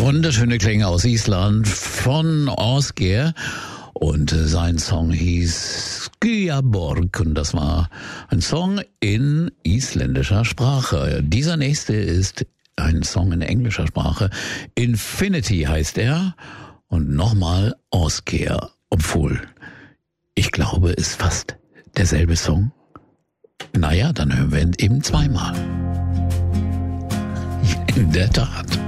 Wunderschöne Klänge aus Island von Ásgeir und sein Song hieß Skyaborg und das war ein Song in isländischer Sprache. Dieser nächste ist ein Song in englischer Sprache. Infinity heißt er und nochmal Ásgeir, obwohl ich glaube, ist fast derselbe Song. Naja, dann hören wir ihn eben zweimal. In der Tat.